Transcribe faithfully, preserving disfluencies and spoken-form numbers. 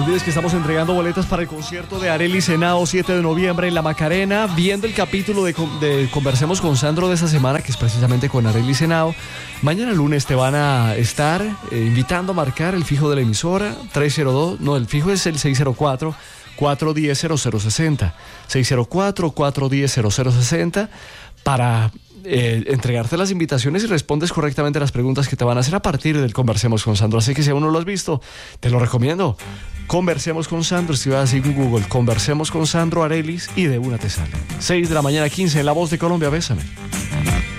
olvides que estamos entregando boletas para el concierto de Arelis Henao, siete de noviembre en La Macarena. Viendo el capítulo de, de Conversemos con Sandro de esta semana, que es precisamente con Arelis Henao. Mañana lunes te van a estar eh, invitando a marcar el fijo de la emisora, tres cero dos, no, el fijo es el seis cero cuatro, cuatro uno cero, cero cero seis cero. seis cero cuatro, cuatro uno cero, cero cero seis cero para eh, entregarte las invitaciones y respondes correctamente las preguntas que te van a hacer a partir del Conversemos con Sandro. Así que si aún no lo has visto, te lo recomiendo. Conversemos con Sandro, escribas así en Google, Conversemos con Sandro Arelis y de una te sale. seis de la mañana, quince en La Voz de Colombia, bésame.